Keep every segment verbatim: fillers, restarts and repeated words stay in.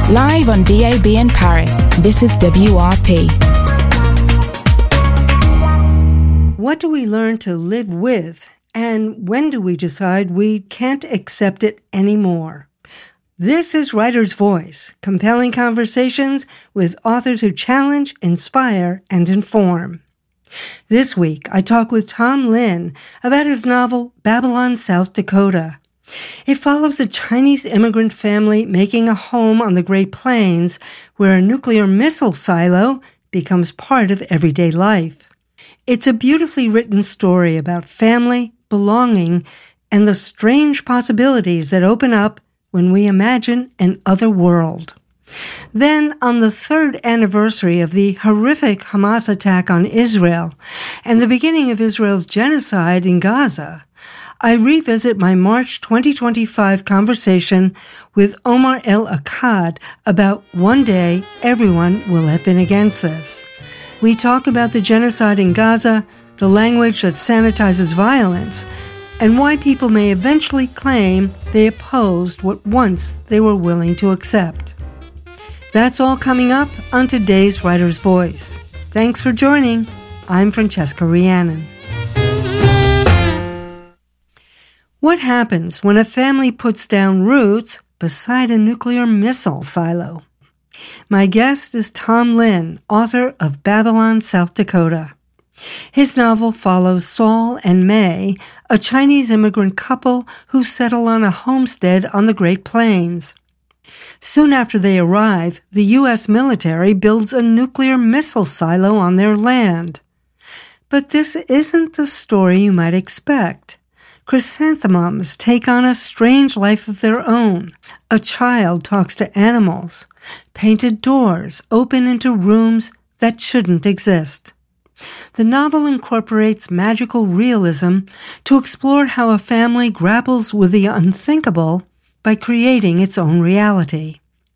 Live on D A B in Paris, this is W R P. What do we learn to live with, and when do we decide we can't accept it anymore? This is Writer's Voice, compelling conversations with authors who challenge, inspire, and inform. This week, I talk with Tom Lin about his novel, Babylon, South Dakota. It follows a Chinese immigrant family making a home on the Great Plains where a nuclear missile silo becomes part of everyday life. It's a beautifully written story about family, belonging, and the strange possibilities that open up when we imagine an other world. Then, on the third anniversary of the horrific Hamas attack on Israel and the beginning of Israel's genocide in Gaza, I revisit my March twenty twenty-five conversation with Omar El-Akkad about one day everyone will have been against this. We talk about the genocide in Gaza, the language that sanitizes violence, and why people may eventually claim they opposed what once they were willing to accept. That's all coming up on today's Writer's Voice. Thanks for joining. I'm Francesca Rhiannon. What happens when a family puts down roots beside a nuclear missile silo? My guest is Tom Lin, author of Babylon, South Dakota. His novel follows Saul and May, a Chinese immigrant couple who settle on a homestead on the Great Plains. Soon after they arrive, the U S military builds a nuclear missile silo on their land. But this isn't the story you might expect. Chrysanthemums take on a strange life of their own. A child talks to animals. Painted doors open into rooms that shouldn't exist. The novel incorporates magical realism to explore how a family grapples with the unthinkable by creating its own reality.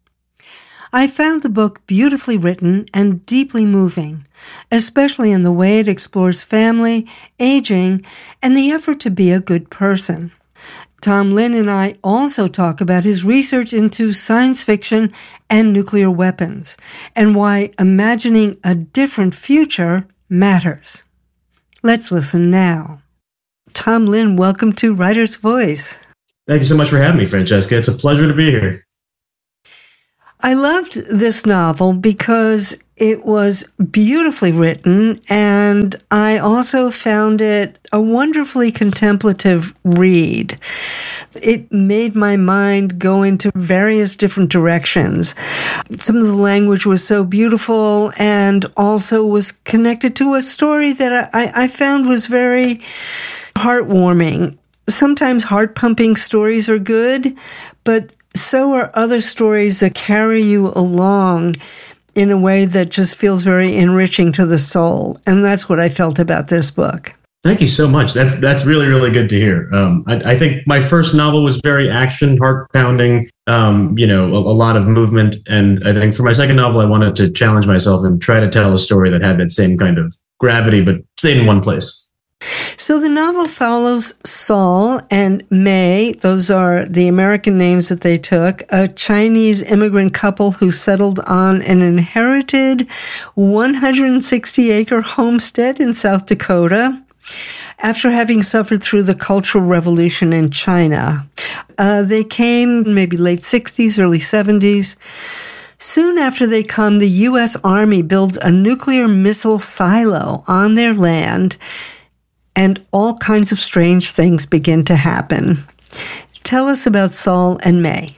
I found the book beautifully written and deeply moving, especially in the way it explores family, aging, and the effort to be a good person. Tom Lin and I also talk about his research into science fiction and nuclear weapons, and why imagining a different future matters. Let's listen now. Tom Lin, welcome to Writer's Voice. Thank you so much for having me, Francesca. It's a pleasure to be here. I loved this novel because it was beautifully written, and I also found it a wonderfully contemplative read. It made my mind go into various different directions. Some of the language was so beautiful and also was connected to a story that I, I found was very heartwarming. Sometimes heart-pumping stories are good, but so are other stories that carry you along in a way that just feels very enriching to the soul. And that's what I felt about this book. Thank you so much. That's that's really, really good to hear. Um, I, I think my first novel was very action, heart-pounding, um, you know, a, a lot of movement. And I think for my second novel, I wanted to challenge myself and try to tell a story that had that same kind of gravity, but stayed in one place. So the novel follows Saul and May, those are the American names that they took, a Chinese immigrant couple who settled on an inherited one hundred sixty acre homestead in South Dakota after having suffered through the Cultural Revolution in China. Uh, they came maybe late sixties, early seventies. Soon after they come, the U S Army builds a nuclear missile silo on their land, and all kinds of strange things begin to happen. Tell us about Saul and May.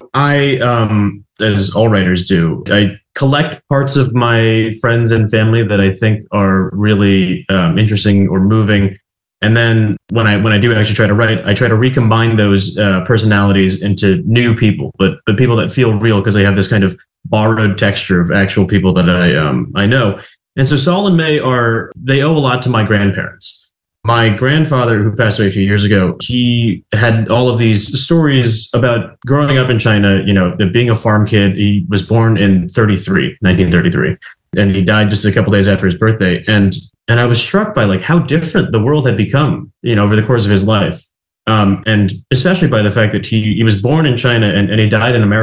I, um, as all writers do, I collect parts of my friends and family that I think are really um, interesting or moving. And then when I when I do actually try to write, I try to recombine those uh, personalities into new people, but but people that feel real because they have this kind of borrowed texture of actual people that I um, I know. And so Saul and May are, they owe a lot to my grandparents. My grandfather, who passed away a few years ago, he had all of these stories about growing up in China, you know, being a farm kid. He was born in thirty-three, nineteen thirty-three, and he died just a couple days after his birthday. And and I was struck by like how different the world had become, you know, over the course of his life. Um, and especially by the fact that he, he was born in China and, and he died in America.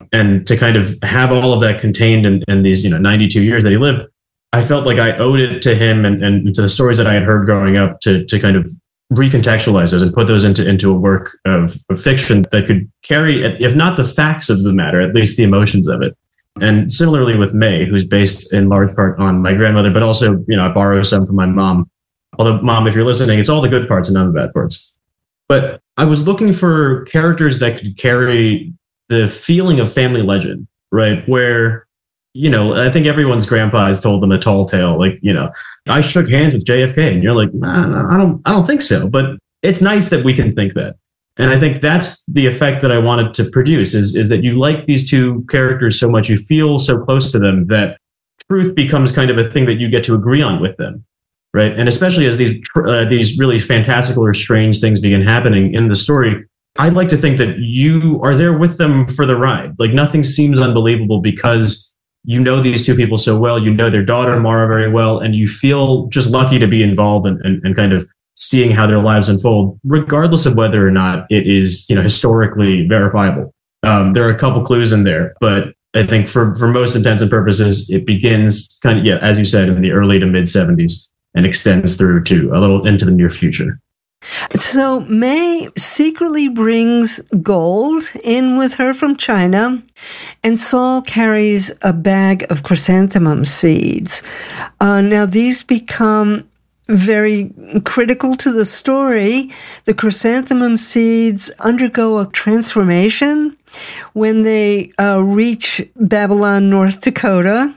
and to kind of have all of that contained in, in these, you know, ninety-two years that he lived, I felt like I owed it to him and, and to the stories that I had heard growing up to to kind of recontextualize those and put those into, into a work of, of fiction that could carry, if not the facts of the matter, at least the emotions of it. And similarly with May, who's based in large part on my grandmother, but also, you know, I borrow some from my mom. Although, Mom, if you're listening, it's all the good parts and none of the bad parts. But I was looking for characters that could carry the feeling of family legend, right? Where, you know, I think everyone's grandpa has told them a tall tale. Like, you know, I shook hands with J F K, and you're like, nah, nah, I don't, I don't think so. But it's nice that we can think that. And I think that's the effect that I wanted to produce is, is that you like these two characters so much, you feel so close to them that truth becomes kind of a thing that you get to agree on with them. Right. And especially as these uh, these really fantastical or strange things begin happening in the story, I'd like to think that you are there with them for the ride. Like nothing seems unbelievable because you know these two people so well. You know their daughter, Mara, very well. And you feel just lucky to be involved and, and, and kind of seeing how their lives unfold, regardless of whether or not it is, you know, historically verifiable. Um, there are a couple clues in there, but I think for, for most intents and purposes, it begins kind of, yeah, as you said, in the early to mid seventies. And extends through to a little into the near future. So May secretly brings gold in with her from China, and Saul carries a bag of chrysanthemum seeds. Uh, now, these become very critical to the story. The chrysanthemum seeds undergo a transformation when they uh, reach Babylon, North Dakota.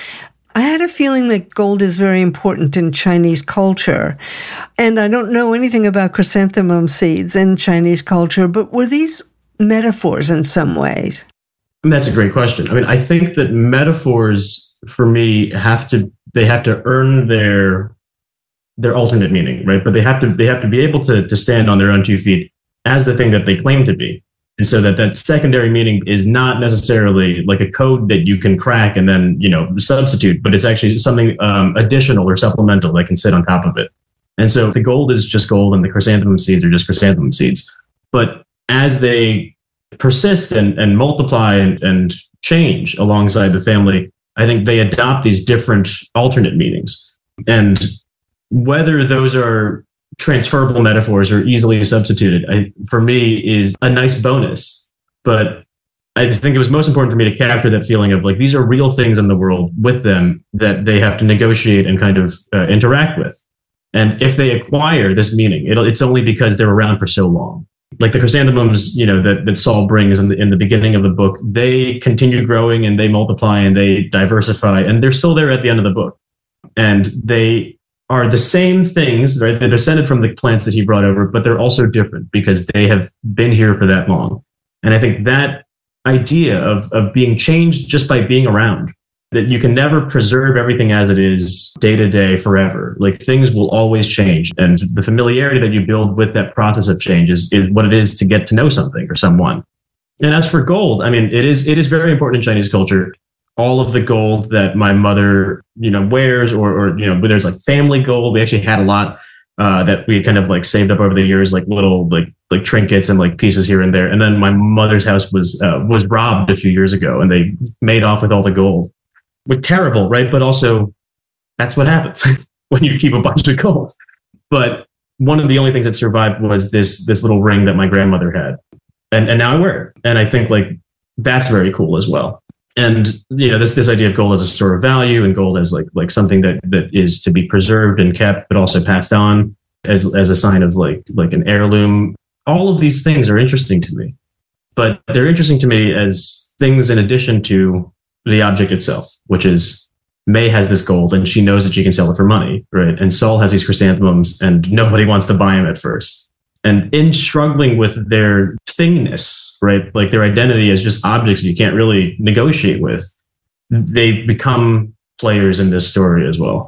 I had a feeling that gold is very important in Chinese culture. And I don't know anything about chrysanthemum seeds in Chinese culture, but were these metaphors in some ways? And that's a great question. I mean, I think that metaphors for me have to, they have to earn their, their alternate meaning, right? But they have to, they have to be able to, to stand on their own two feet as the thing that they claim to be. And so that that secondary meaning is not necessarily like a code that you can crack and then, you know, substitute, but it's actually something um, additional or supplemental that can sit on top of it. And so the gold is just gold and the chrysanthemum seeds are just chrysanthemum seeds. But as they persist and, and multiply and, and change alongside the family, I think they adopt these different alternate meanings. And whether those are transferable metaphors are easily substituted, I, for me, is a nice bonus. But I think it was most important for me to capture that feeling of like, these are real things in the world with them that they have to negotiate and kind of uh, interact with. And if they acquire this meaning, it'll, it's only because they're around for so long. Like the chrysanthemums, you know, that, that Saul brings in the, in the beginning of the book, they continue growing and they multiply and they diversify, and they're still there at the end of the book. And they are the same things, right? They're descended from the plants that he brought over, but they're also different because they have been here for that long. And I think that idea of, of being changed just by being around, that you can never preserve everything as it is day to day forever. Like things will always change. And the familiarity that you build with that process of change is, is what it is to get to know something or someone. And as for gold, I mean, it is, it is very important in Chinese culture. All of the gold that my mother, you know, wears, or, or, you know, there's like family gold. We actually had a lot uh, that we kind of like saved up over the years, like little like like trinkets and like pieces here and there. And then my mother's house was uh, was robbed a few years ago, and they made off with all the gold. With terrible, right? But also, that's what happens when you keep a bunch of gold. But one of the only things that survived was this this little ring that my grandmother had, and and now I wear it. And I think like that's very cool as well. And, you know, this, this idea of gold as a store of value and gold as like, like something that, that is to be preserved and kept, but also passed on as, as a sign of like, like an heirloom. All of these things are interesting to me, but they're interesting to me as things in addition to the object itself, which is May has this gold and she knows that she can sell it for money, right? And Saul has these chrysanthemums and nobody wants to buy him at first. And in struggling with their thingness, right, like their identity as just objects you can't really negotiate with, they become players in this story as well.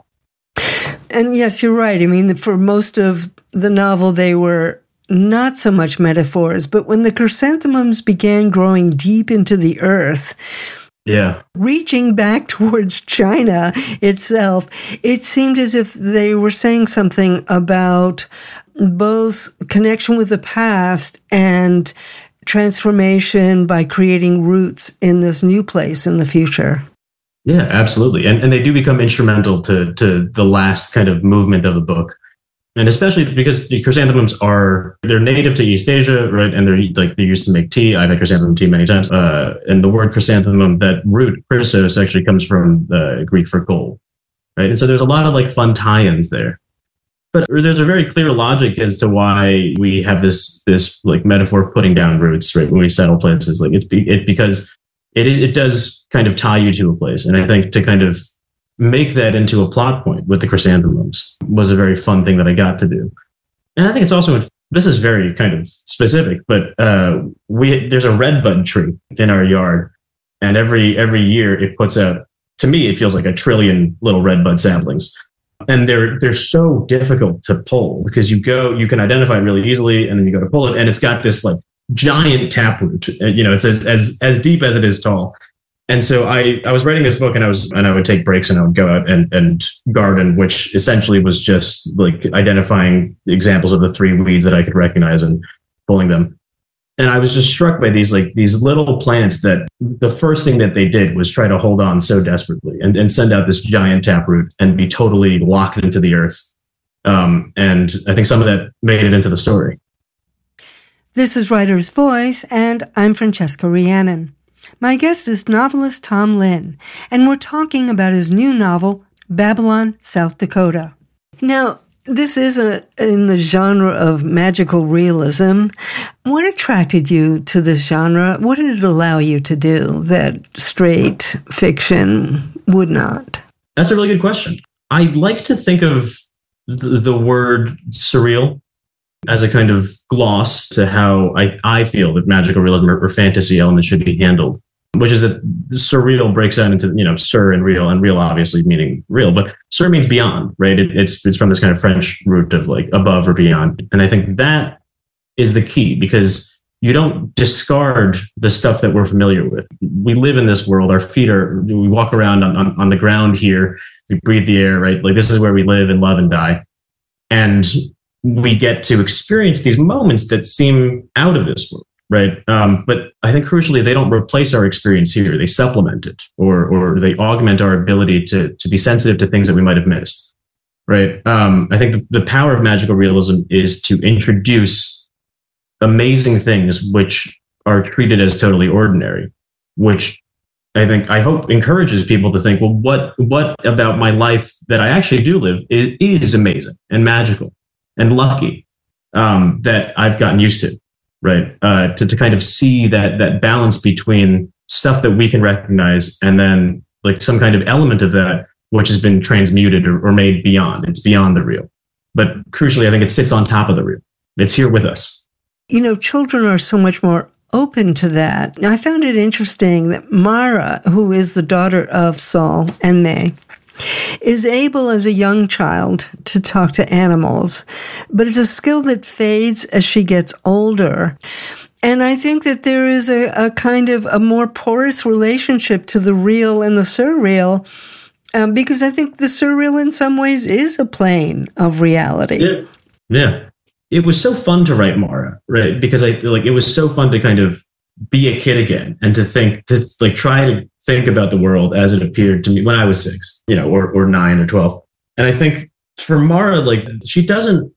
And yes, you're right. I mean, for most of the novel, they were not so much metaphors, but when the chrysanthemums began growing deep into the earth, yeah, reaching back towards China itself, it seemed as if they were saying something about both connection with the past and transformation by creating roots in this new place in the future. Yeah, absolutely. And and they do become instrumental to to the last kind of movement of the book. And especially because the chrysanthemums are, they're native to East Asia, right? And they're like, they used to make tea. I've had chrysanthemum tea many times. Uh, and the word chrysanthemum, that root, chrysos, actually comes from uh, Greek for gold, right? And so there's a lot of like fun tie-ins there. But there's a very clear logic as to why we have this, this like metaphor of putting down roots, right? When we settle places, like it's be, it, because it, it does kind of tie you to a place. And I think to kind of make that into a plot point with the chrysanthemums was a very fun thing that I got to do. And I think it's also, this is very kind of specific, but uh, we there's a redbud tree in our yard, and every every year it puts out, to me, it feels like a trillion little redbud saplings. And they're they're so difficult to pull because you go, you can identify it really easily, and then you go to pull it, and it's got this like giant taproot. You know, it's as as, as deep as it is tall. And so I, I was writing this book, and I was and I would take breaks and I would go out and, and garden, which essentially was just like identifying examples of the three weeds that I could recognize and pulling them. And I was just struck by these like these little plants that the first thing that they did was try to hold on so desperately and, and send out this giant taproot and be totally locked into the earth. Um, and I think some of that made it into the story. This is Writer's Voice, and I'm Francesca Rhiannon. My guest is novelist Tom Lin, and we're talking about his new novel, Babylon, South Dakota. Now, this is a, in the genre of magical realism. What attracted you to this genre? What did it allow you to do that straight fiction would not? That's a really good question. I like to think of the, the word surreal as a kind of gloss to how I, I feel that magical realism or, or fantasy elements should be handled, which is that surreal breaks out into, you know, sur and real, and real obviously meaning real, but sur means beyond, right? It, it's it's from this kind of French root of like above or beyond. And I think that is the key, because you don't discard the stuff that we're familiar with. We live in this world. Our feet are, we walk around on, on, on the ground here. We breathe the air, right? Like this is where we live and love and die. And we get to experience these moments that seem out of this world, right? Um, but I think crucially, they don't replace our experience here. They supplement it, or or they augment our ability to to be sensitive to things that we might have missed, right? Um, I think the, the power of magical realism is to introduce amazing things which are treated as totally ordinary, which I think, I hope encourages people to think, well, what what about my life that I actually do live is, is amazing and magical and lucky, um, that I've gotten used to, right? Uh, to, to kind of see that that balance between stuff that we can recognize and then like some kind of element of that which has been transmuted or, or made beyond. It's beyond the real. But crucially, I think it sits on top of the real. It's here with us. You know, children are so much more open to that. I found it interesting that Mara, who is the daughter of Saul and May, is able as a young child to talk to animals, but it's a skill that fades as she gets older. And I think that there is a, a kind of a more porous relationship to the real and the surreal, um, because I think the surreal in some ways is a plane of reality. Yeah. Yeah. It was so fun to write Mara, right? Because I like it was so fun to kind of be a kid again and to think, to like try to think about the world as it appeared to me when I was six, you know, or or nine or twelve. And I think for Mara, like she doesn't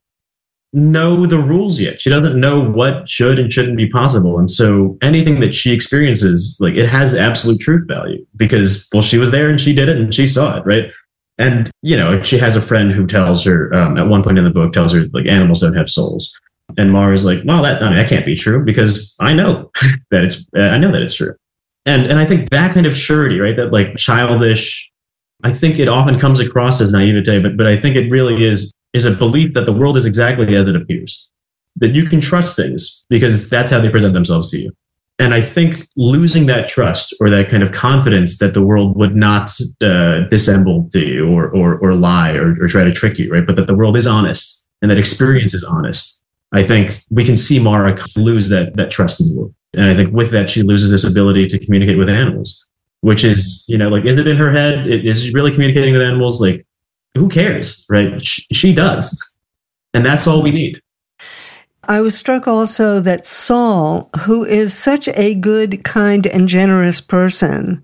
know the rules yet. She doesn't know what should and shouldn't be possible. And so anything that she experiences, like it has absolute truth value because, well, she was there and she did it and she saw it, right? And, you know, she has a friend who tells her um, at one point in the book, tells her like animals don't have souls. And Mara's like, well, that, I mean, that can't be true because I know that it's, uh, I know that it's true. And, and I think that kind of surety, right? That like childish, I think it often comes across as naivete, but, but I think it really is, is a belief that the world is exactly as it appears, that you can trust things because that's how they present themselves to you. And I think losing that trust or that kind of confidence that the world would not uh, dissemble to you or or, or lie or, or try to trick you, right? But that the world is honest and that experience is honest. I think we can see Mara lose that that trust in the world. And I think with that, she loses this ability to communicate with animals, which is, you know, like, is it in her head? Is she really communicating with animals? Like, who cares, right? She, she does. And that's all we need. I was struck also that Saul, who is such a good, kind, and generous person,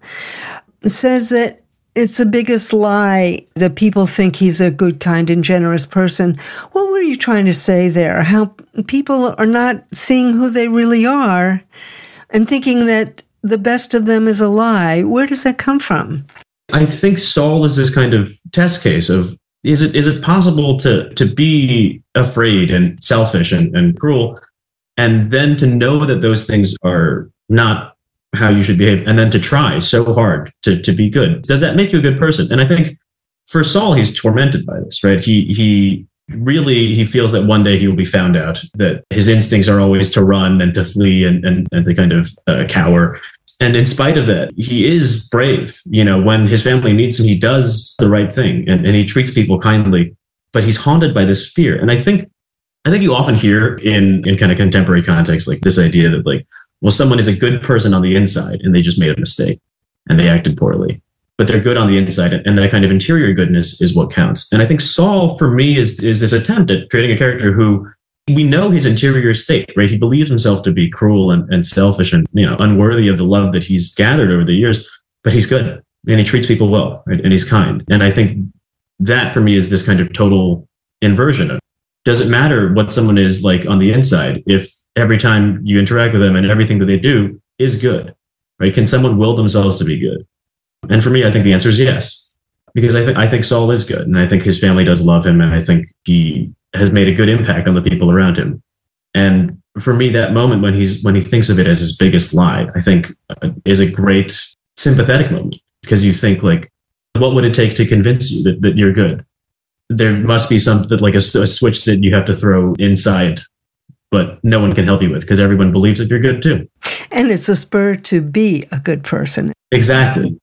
says that it's the biggest lie that people think he's a good, kind, and generous person. What were you trying to say there? How people are not seeing who they really are and thinking that the best of them is a lie. Where does that come from? I think Saul is this kind of test case of, is it is it possible to to be afraid and selfish and, and cruel, and then to know that those things are not how you should behave, and then to try so hard to, to be good? Does that make you a good person? And I think for Saul, he's tormented by this, right? He he really, he feels that one day he will be found out, that his instincts are always to run and to flee and, and, and to kind of uh, cower. And in spite of that, he is brave. You know, when his family needs him, he does the right thing and, and he treats people kindly, but he's haunted by this fear. And I think, I think you often hear in, in kind of contemporary context, like this idea that like, well, someone is a good person on the inside and they just made a mistake and they acted poorly, but they're good on the inside. And that kind of interior goodness is what counts. And I think Saul, for me, is, is this attempt at creating a character who we know his interior state, right? He believes himself to be cruel and, and selfish and, you know, unworthy of the love that he's gathered over the years, but he's good and he treats people well, right? And he's kind. And I think that for me is this kind of total inversion of, does it matter what someone is like on the inside if every time you interact with them and everything that they do is good, right? Can someone will themselves to be good? And for me, I think the answer is yes, because I think I think Saul is good, and I think his family does love him, and I think he has made a good impact on the people around him. And for me, that moment when he's when he thinks of it as his biggest lie, I think uh, is a great sympathetic moment, because you think like, what would it take to convince you that, that you're good? There must be something like a, a switch that you have to throw inside, but no one can help you with, because everyone believes that you're good too. And it's a spur to be a good person. Exactly.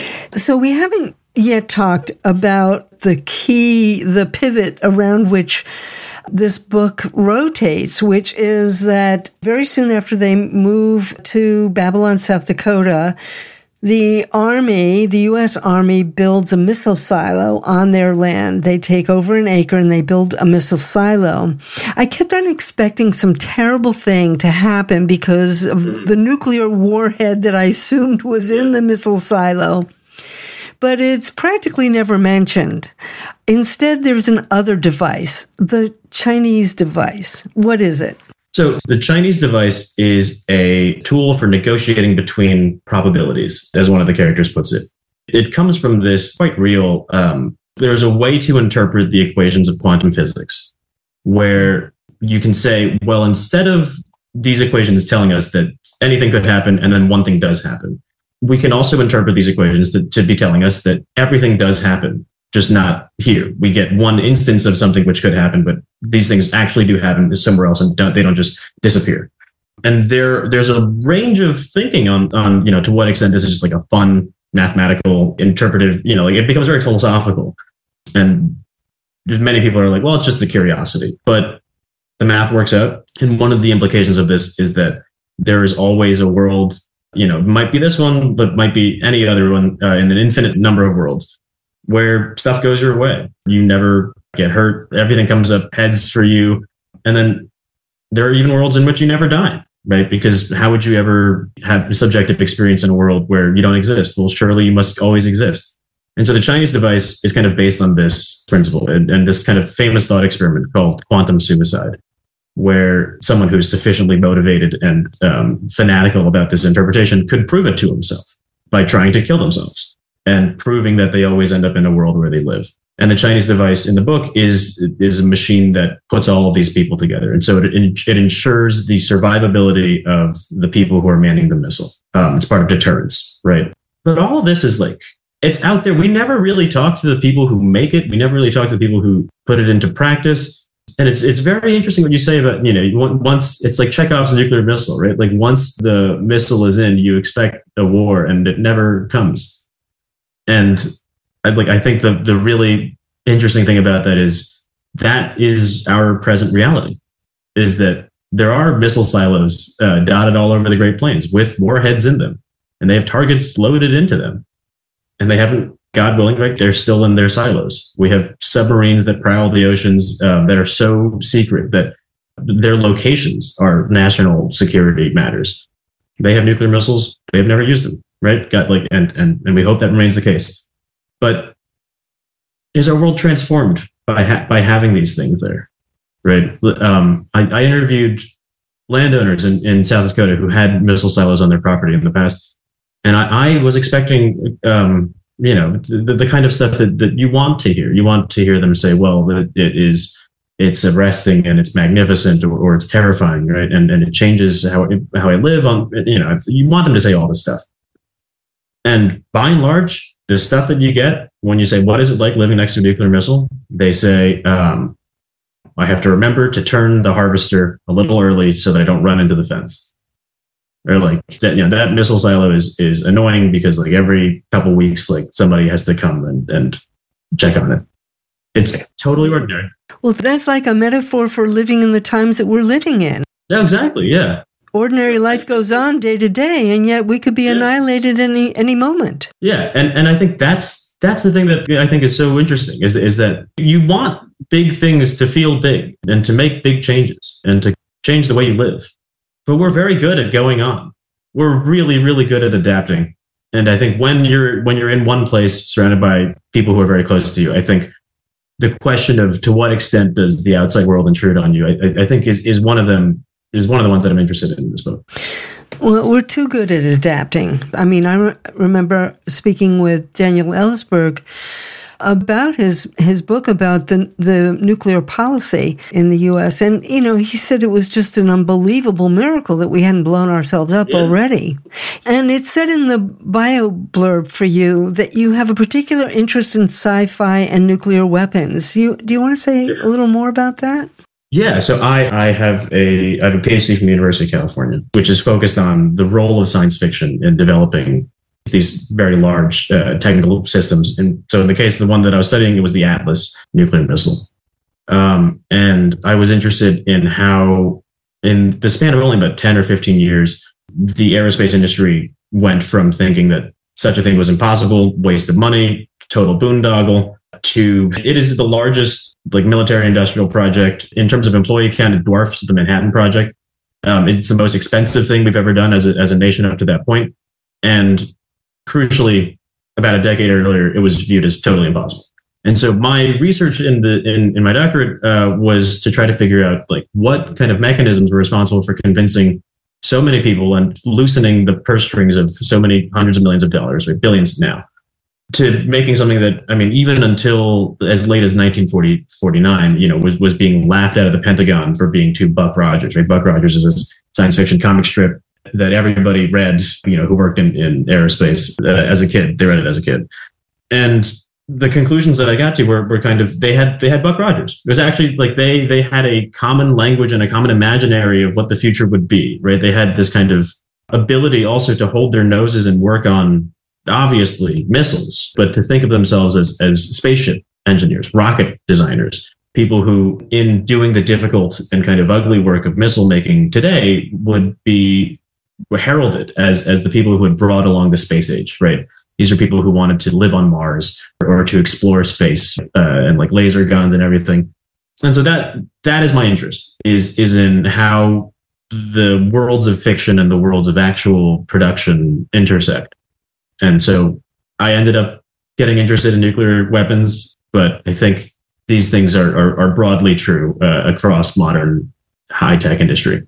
So we haven't yet talked about the key, the pivot around which this book rotates, which is that very soon after they move to Babylon, South Dakota, the Army, the U S Army, builds a missile silo on their land. They take over an acre and they build a missile silo. I kept on expecting some terrible thing to happen because of the nuclear warhead that I assumed was in the missile silo. But it's practically never mentioned. Instead, there's an other device, the Chinese device. What is it? So the Chinese device is a tool for negotiating between probabilities, as one of the characters puts it. It comes from this quite real, um, there's a way to interpret the equations of quantum physics where you can say, well, instead of these equations telling us that anything could happen and then one thing does happen, we can also interpret these equations to, to be telling us that everything does happen, just not here. We get one instance of something which could happen, but these things actually do happen somewhere else, and don't, they don't just disappear. And there, there's a range of thinking on, on, you know, to what extent this is just like a fun mathematical interpretive, you know, like it becomes very philosophical. And many people are like, well, it's just the curiosity, but the math works out. And one of the implications of this is that there is always a world, you know, might be this one, but might be any other one uh, in an infinite number of worlds where stuff goes your way. You never get hurt. Everything comes up heads for you. And then there are even worlds in which you never die, right? Because how would you ever have subjective experience in a world where you don't exist? Well, surely you must always exist. And so the Chinese device is kind of based on this principle and, and this kind of famous thought experiment called quantum suicide, where someone who's sufficiently motivated and um, fanatical about this interpretation could prove it to himself by trying to kill themselves and proving that they always end up in a world where they live. And the Chinese device in the book is is a machine that puts all of these people together. And so it, it ensures the survivability of the people who are manning the missile. Um, it's part of deterrence, right? But all of this is like, it's out there. We never really talk to the people who make it. We never really talk to the people who put it into practice. And it's it's very interesting what you say about, you know, once it's like Chekhov's nuclear missile, right? Like once the missile is in, you expect a war and it never comes. And I like I think the the really interesting thing about that is that is our present reality, is that there are missile silos uh, dotted all over the Great Plains with warheads in them, and they have targets loaded into them, and they haven't, God willing, right? They're still in their silos. We have submarines that prowl the oceans uh, that are so secret that their locations are national security matters. They have nuclear missiles. They have never used them, right? Got like, and and and we hope that remains the case. But is our world transformed by ha- by having these things there, right? Um, I, I interviewed landowners in, in South Dakota who had missile silos on their property in the past, and I, I was expecting, um, you know, the, the kind of stuff that, that you want to hear. You want to hear them say, "Well, it, it is." It's arresting and it's magnificent, or, or it's terrifying, right? And and it changes how it, how I live on. You know, you want them to say all this stuff. And by and large, the stuff that you get when you say, "What is it like living next to a nuclear missile?" They say, um, "I have to remember to turn the harvester a little early so that I don't run into the fence." Or like that, you know, that missile silo is is annoying because like every couple weeks, like somebody has to come and, and check on it. It's totally ordinary. Well, that's like a metaphor for living in the times that we're living in. Yeah, exactly. Yeah. Ordinary life goes on day to day, and yet we could be yeah. annihilated any any moment. Yeah, and and I think that's that's the thing that I think is so interesting is is that you want big things to feel big and to make big changes and to change the way you live. But we're very good at going on. We're really, really good at adapting. And I think when you're when you're in one place surrounded by people who are very close to you, I think the question of to what extent does the outside world intrude on you, I, I think is, is one of them, is one of the ones that I'm interested in in this book. Well, we're too good at adapting. I mean, I re- remember speaking with Daniel Ellsberg about his his book about the the nuclear policy in the U S. And, you know, he said it was just an unbelievable miracle that we hadn't blown ourselves up yeah. already. And it said in the bio blurb for you that you have a particular interest in sci-fi and nuclear weapons. You, do you want to say yeah. a little more about that? Yeah, so I, I have a I have a PhD from the University of California, which is focused on the role of science fiction in developing these very large uh, technical systems. And so in the case of the one that I was studying, it was the Atlas nuclear missile. Um, and I was interested in how, in the span of only about ten or fifteen years, the aerospace industry went from thinking that such a thing was impossible, waste of money, total boondoggle, to it is the largest like military industrial project. In terms of employee count, it dwarfs the Manhattan Project. Um, it's the most expensive thing we've ever done as a, as a nation up to that point. And crucially, about a decade earlier, it was viewed as totally impossible. And so my research in the in, in my doctorate uh, was to try to figure out like what kind of mechanisms were responsible for convincing so many people and loosening the purse strings of so many hundreds of millions of dollars, or billions now, to making something that, I mean, even until as late as nineteen forty, forty-nine, you know, was, was being laughed out of the Pentagon for being too Buck Rogers, right? Buck Rogers is this science fiction comic strip that everybody read, you know, who worked in, in aerospace uh, as a kid. They read it as a kid. And the conclusions that I got to were, were kind of, they had, they had Buck Rogers. It was actually like they, they had a common language and a common imaginary of what the future would be, right? They had this kind of ability also to hold their noses and work on, obviously, missiles, but to think of themselves as, as spaceship engineers, rocket designers, people who, in doing the difficult and kind of ugly work of missile making today, would be heralded as, as the people who had brought along the space age, right? These are people who wanted to live on Mars or to explore space uh, and like laser guns and everything. And so that that is my interest, is is in how the worlds of fiction and the worlds of actual production intersect. And so I ended up getting interested in nuclear weapons, but I think these things are, are, are broadly true uh, across modern high-tech industry.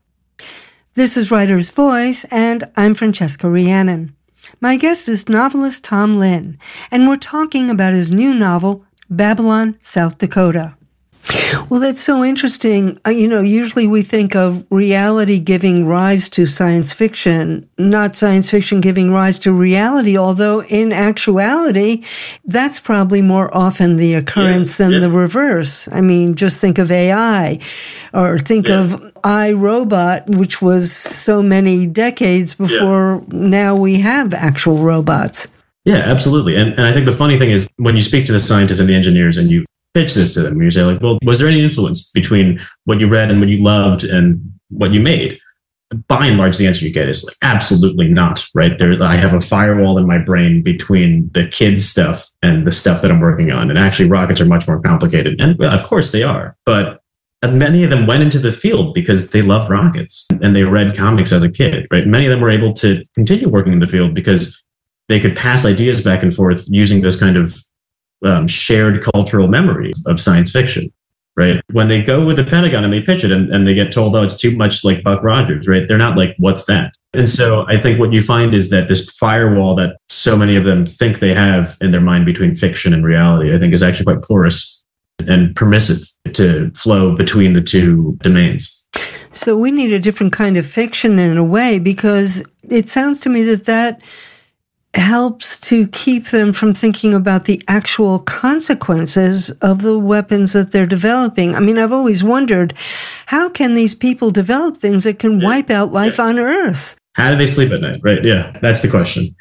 This is Writer's Voice, and I'm Francesca Rhiannon. My guest is novelist Tom Lin, and we're talking about his new novel, Babylon, South Dakota. Well, that's so interesting. Uh, you know, usually we think of reality giving rise to science fiction, not science fiction giving rise to reality, although in actuality, that's probably more often the occurrence yeah, than yeah. the reverse. I mean, just think of A I, or think yeah. of iRobot, which was so many decades before yeah. now we have actual robots. Yeah, absolutely. And, and I think the funny thing is when you speak to the scientists and the engineers and you pitch this to them, and you say like, well, was there any influence between what you read and what you loved and what you made? By and large, the answer you get is like, absolutely not, right? There, I have a firewall in my brain between the kids stuff and the stuff that I'm working on. And actually rockets are much more complicated. And well, of course they are, but And many of them went into the field because they loved rockets and they read comics as a kid, right? Many of them were able to continue working in the field because they could pass ideas back and forth using this kind of um, shared cultural memory of science fiction, right? When they go with the Pentagon and they pitch it and, and they get told, oh, it's too much like Buck Rogers, right? They're not like, what's that? And so I think what you find is that this firewall that so many of them think they have in their mind between fiction and reality, I think is actually quite porous and permissive to flow between the two domains. So we need a different kind of fiction in a way, because it sounds to me that that helps to keep them from thinking about the actual consequences of the weapons that they're developing. I mean, I've always wondered, how can these people develop things that can yeah. wipe out life yeah. on Earth? How do they sleep at night? Right. Yeah, that's the question.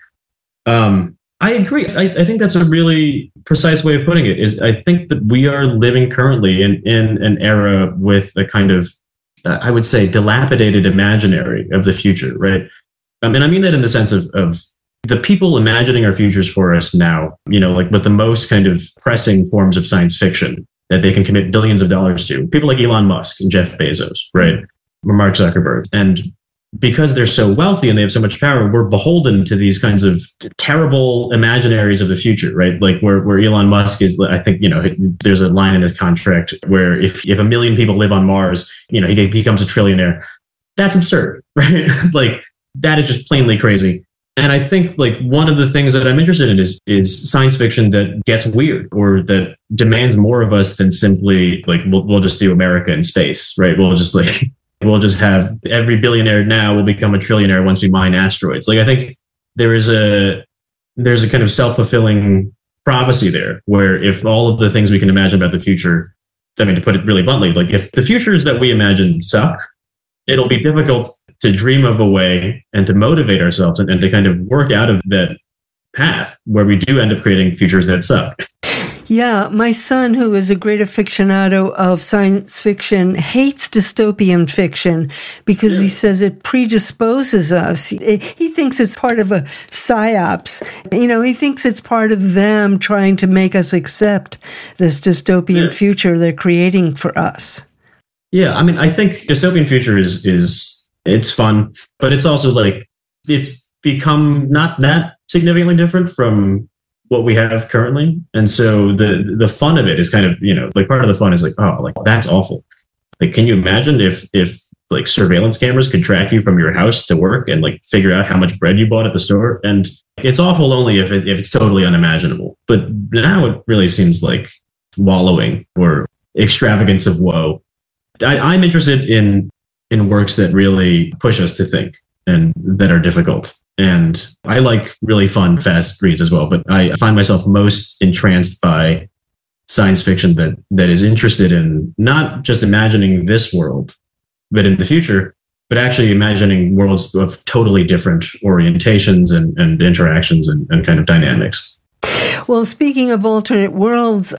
Um, I agree. I, I think that's a really precise way of putting it. Is I think that we are living currently in, in an era with a kind of, uh, I would say, dilapidated imaginary of the future, right? Um, and I mean that in the sense of, of the people imagining our futures for us now, you know, like with the most kind of pressing forms of science fiction that they can commit billions of dollars to. People like Elon Musk and Jeff Bezos, right? Or Mark Zuckerberg. And because they're so wealthy and they have so much power, we're beholden to these kinds of terrible imaginaries of the future, right? Like where, where Elon Musk is, I think, you know, there's a line in his contract where if, if a million people live on Mars, you know, he becomes a trillionaire. That's absurd, right? Like that is just plainly crazy. And I think like one of the things that I'm interested in is, is science fiction that gets weird or that demands more of us than simply like, we'll, we'll just do America in space, right? We'll just like, we'll just have every billionaire now will become a trillionaire once we mine asteroids. Like I think there is a there's a kind of self-fulfilling prophecy there where if all of the things we can imagine about the future, I mean, to put it really bluntly, like if the futures that we imagine suck, it'll be difficult to dream of a way and to motivate ourselves and, and to kind of work out of that path where we do end up creating futures that suck. Yeah, my son, who is a great aficionado of science fiction, hates dystopian fiction because yeah. he says it predisposes us. He, he thinks it's part of a psyops. You know, he thinks it's part of them trying to make us accept this dystopian yeah. future they're creating for us. Yeah, I mean, I think dystopian future is, is it's fun, but it's also like, it's become not that significantly different from what we have currently. And so the the fun of it is kind of, you know, like part of the fun is like, oh, like that's awful. Like, can you imagine if if like surveillance cameras could track you from your house to work and like figure out how much bread you bought at the store? And it's awful only if it, if it's totally unimaginable. But now it really seems like wallowing or extravagance of woe. I, I'm interested in in works that really push us to think and that are difficult. And I like really fun, fast reads as well. But I find myself most entranced by science fiction that that is interested in not just imagining this world, but in the future, but actually imagining worlds of totally different orientations and, and interactions and, and kind of dynamics. Well, speaking of alternate worlds,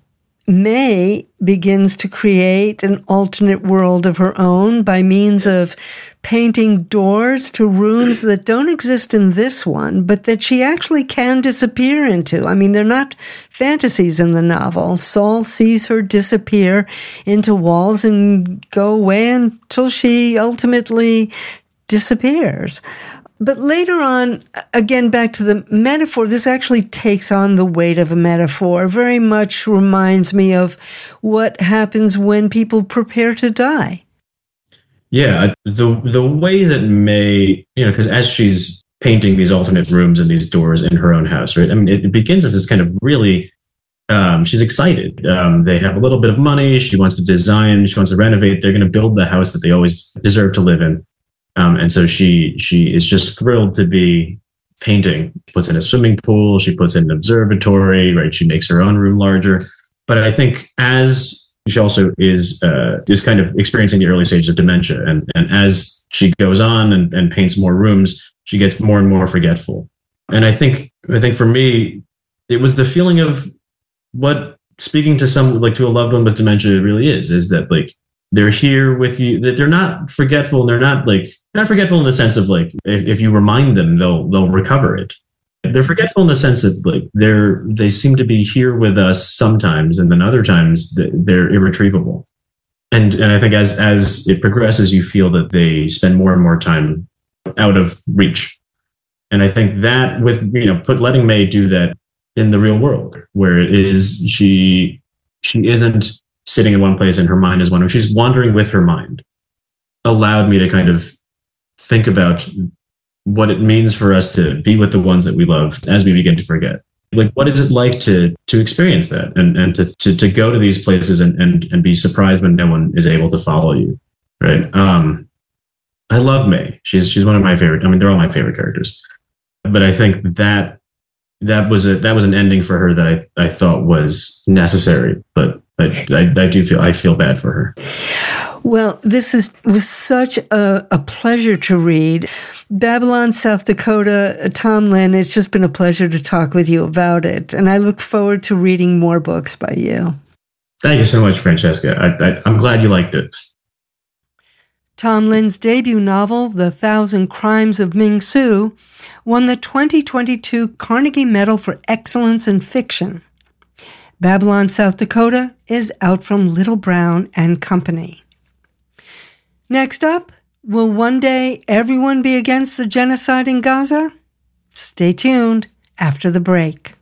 May begins to create an alternate world of her own by means of painting doors to rooms that don't exist in this one, but that she actually can disappear into. I mean, they're not fantasies in the novel. Saul sees her disappear into walls and go away until she ultimately disappears. But later on, again, back to the metaphor, this actually takes on the weight of a metaphor. Very much reminds me of what happens when people prepare to die. Yeah, the the way that May, you know, because as she's painting these alternate rooms and these doors in her own house, right? I mean, it begins as this kind of really, um, she's excited. Um, they have a little bit of money. She wants to design. She wants to renovate. They're going to build the house that they always deserve to live in. Um, and so she she is just thrilled to be painting. Puts in a swimming pool. She puts in an observatory. Right. She makes her own room larger. But I think as she also is uh, is kind of experiencing the early stages of dementia, and and as she goes on and, and paints more rooms, she gets more and more forgetful. And I think I think for me, it was the feeling of what speaking to some like to a loved one with dementia really is. Is that like they're here with you, that they're not forgetful. And they're not like, not forgetful in the sense of like, if, if you remind them, they'll, they'll recover it. They're forgetful in the sense that like they're, they seem to be here with us sometimes. And then other times they're irretrievable. and and I think as as it progresses, you feel that they spend more and more time out of reach. And I think that with, you know, put letting May do that in the real world, where it is she she isn't sitting in one place and her mind is wandering, she's wandering with her mind, allowed me to kind of think about what it means for us to be with the ones that we love as we begin to forget. Like, what is it like to to experience that and, and to, to to go to these places and, and and be surprised when no one is able to follow you, right? Um, I love May. She's she's one of my favorite. I mean, they're all my favorite characters, but I think that that was a that was an ending for her that I, I thought was necessary. But I, I I do feel I feel bad for her. Well, this is was such a, a pleasure to read. Babylon, South Dakota, Tom Lin, it's just been a pleasure to talk with you about it. And I look forward to reading more books by you. Thank you so much, Francesca. I, I, I'm glad you liked it. Tom Lin's debut novel, The Thousand Crimes of Ming Su, won the twenty twenty-two Carnegie Medal for Excellence in Fiction. Babylon, South Dakota is out from Little Brown and Company. Next up, will one day everyone be against the genocide in Gaza? Stay tuned after the break.